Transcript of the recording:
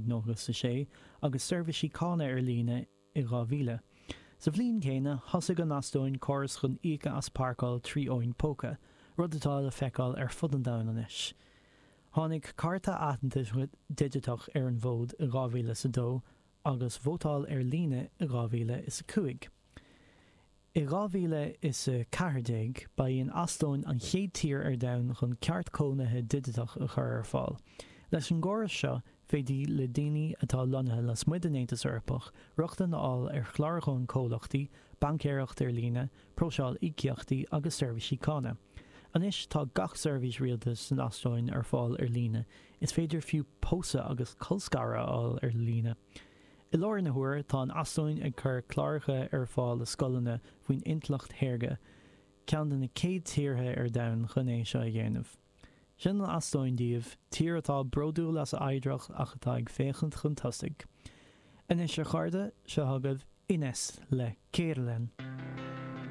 1996 agus serviceí cána ar líne I 2000. Sa bhliain céine thosaigh an astóin choras chun íocha as páirceáil trí óin póca, rud atá le feiceáil ar fud an domhan anois. Tháinig carta aitheantais digitach ar an bhód I 2002 agus vótáil ar líne I 2015. I 2014 ba íon astóin an chéad tír ar domhan chun ceart cónathe digitach a chur ar fáil. Leis an gcóras seo, féadí le daoine atá lonathe le smuid an Aontas Eorpach, ruachtan áil ar chláirchón cólachtaí, bancéireacht ar líne, próseáil íceachtaí agus serviceí cána. Anois tá gach service rialtas san astóin ar fáil ar líne, is féidir fiú pósa agus colscara áil ar líne. I leir na huair tá an astóin ag chur chláircha ar fáil le scolanna faoin intlacht théarga, ceann na céad tíortha ar domhan chun é seo a dhéanamh. Sin an astóin díobh, tír atá brodúil as aidrach ach atá ag féchant chun tosaigh. Anois ar chairde se thugad Ines le Céirlinn.